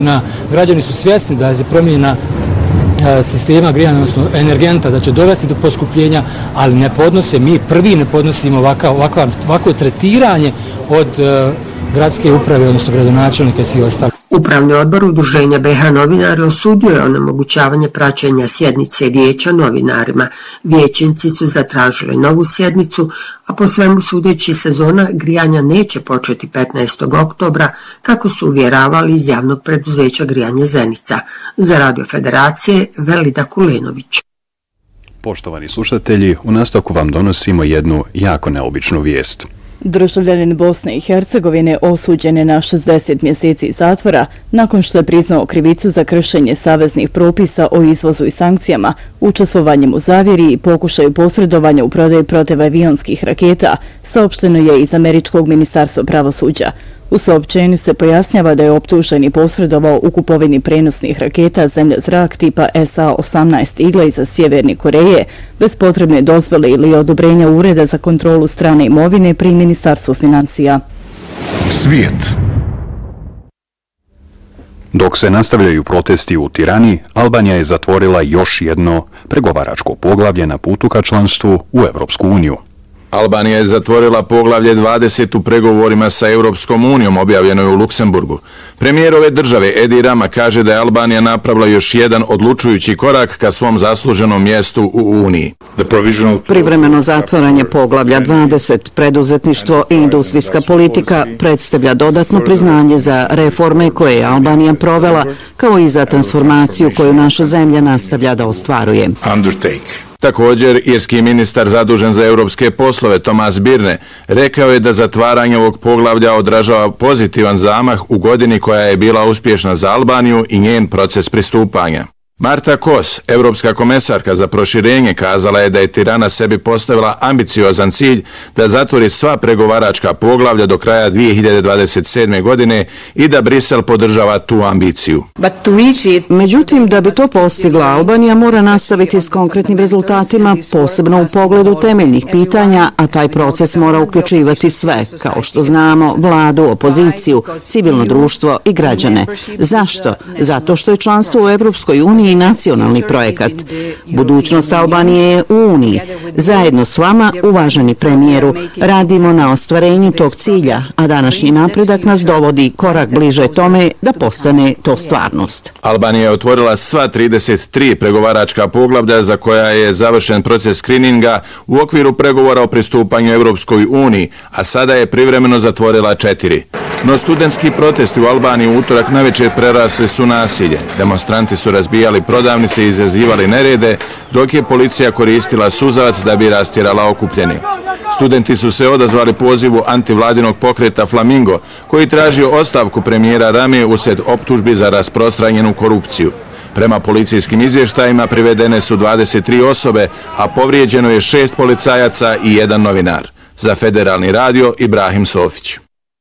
Građani su svjesni da je promjena sistema grijanja, odnosno energenta, da će dovesti do poskupljenja, ali ne podnose, mi prvi ne podnosimo ovako tretiranje od gradske uprave, odnosno gradonačelnika i svi ostali. Upravni odbor Udruženja BiH novinari osudio je onemogućavanje praćenja sjednice vijeća novinarima. Vijećnici su zatražili novu sjednicu, a po svemu sudeći sezona grijanja neće početi 15. oktobra, kako su uvjeravali iz javnog preduzeća Grijanje Zenica. Za Radio Federacije, Velida Kulenović. Poštovani slušatelji, u nastavku vam donosimo jednu jako neobičnu vijest. Državljanin Bosne i Hercegovine osuđen je na 60 mjeseci zatvora nakon što je priznao krivicu za kršenje saveznih propisa o izvozu i sankcijama, učestvovanjem u zavjeri i pokušaju posredovanja u prodaji protivavionskih raketa, saopšteno je iz Američkog ministarstva pravosuđa. U saopćenju se pojašnjava da je optuženi posredovao u kupovini prenosnih raketa zemlja-zrak tipa SA-18 Eagle iz Sjeverne Koreje bez potrebne dozvole ili odobrenja Ureda za kontrolu strane imovine pri Ministarstvu financija. Svijet. Dok se nastavljaju protesti u Tirani, Albanija je zatvorila još jedno pregovaračko poglavlje na putu ka članstvu u Evropsku uniju. Albanija je zatvorila poglavlje 20 u pregovorima sa Europskom unijom, objavljeno je u Luksemburgu. Premijer ove države Edi Rama kaže da je Albanija napravila još jedan odlučujući korak ka svom zasluženom mjestu u Uniji. Privremeno zatvaranje poglavlja 20, preduzetništvo i industrijska politika, predstavlja dodatno priznanje za reforme koje je Albanija provela, kao i za transformaciju koju naša zemlja nastavlja da ostvaruje. Također, irski ministar zadužen za europske poslove Tomas Birne rekao je da zatvaranje ovog poglavlja odražava pozitivan zamah u godini koja je bila uspješna za Albaniju i njen proces pristupanja. Marta Kos, europska komesarka za proširenje, kazala je da je Tirana sebi postavila ambiciozan cilj da zatvori sva pregovaračka poglavlja do kraja 2027. godine i da Brisel podržava tu ambiciju. Međutim, da bi to postigla, Albanija mora nastaviti s konkretnim rezultatima, posebno u pogledu temeljnih pitanja, a taj proces mora uključivati sve, kao što znamo, vladu, opoziciju, civilno društvo i građane. Zašto? Zato što je članstvo u Evropskoj uniji i nacionalni projekat. Budućnost Albanije je u Uniji. Zajedno s vama, uvaženi premijeru, radimo na ostvarenju tog cilja, a današnji napredak nas dovodi korak bliže tome da postane to stvarnost. Albanija je otvorila sva 33 pregovaračka poglavlja za koja je završen proces skrininga u okviru pregovora o pristupanju Europskoj uniji, a sada je privremeno zatvorila 4. No studentski protesti u Albaniji u utorak navečer prerasli su nasilje. Demonstranti su razbijali prodavnice i izazivali nerede, dok je policija koristila suzavac da bi rastjerala okupljeni. Studenti su se odazvali pozivu antivladinog pokreta Flamingo, koji tražio ostavku premijera Rame usred optužbi za rasprostranjenu korupciju. Prema policijskim izvještajima privedene su 23 osobe, a povrijeđeno je 6 policajaca i 1 novinar. Za Federalni radio, Ibrahim Sofić.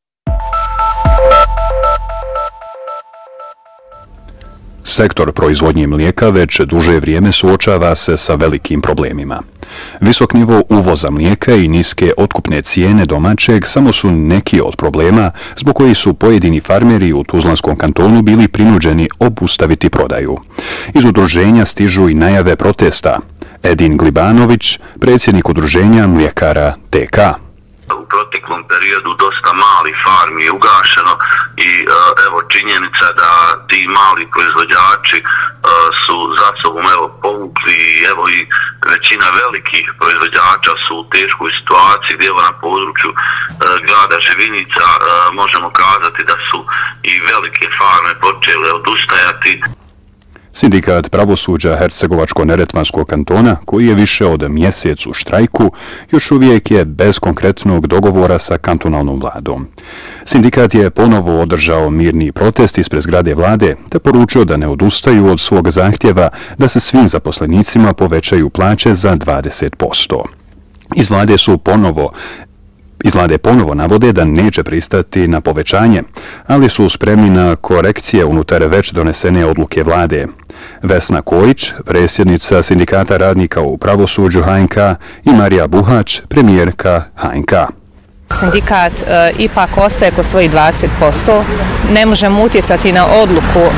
Sektor proizvodnje mlijeka već duže vrijeme suočava se sa velikim problemima. Visok nivo uvoza mlijeka i niske otkupne cijene domaćeg samo su neki od problema zbog kojih su pojedini farmeri u Tuzlanskom kantonu bili prinuđeni obustaviti prodaju. Iz udruženja stižu i najave protesta. Edin Glibanović, predsjednik udruženja mlijekara TK. U proteklom periodu dosta malih farmi je ugašeno i evo činjenica da ti mali proizvođači su za sobom povukli evo i većina velikih proizvođača su u teškoj situaciji gdje na području grada Živinica možemo kazati da su i velike farme počele odustajati. Sindikat pravosuđa Hercegovačko-Neretvanskog kantona, koji je više od mjesec u štrajku, još uvijek je bez konkretnog dogovora sa kantonalnom vladom. Sindikat je ponovo održao mirni protest ispred zgrade vlade, te poručio da ne odustaju od svog zahtjeva da se svim zaposlenicima povećaju plaće za 20%. Iz vlade ponovo navode da neće pristati na povećanje, ali su spremni na korekcije unutar već donesene odluke vlade. Vesna Kojić, predsjednica Sindikata radnika u pravosuđu HNK, i Marija Buhać, premijerka HNK. Sindikat ipak ostaje kod svojih 20%. Ne možemo utjecati na odluku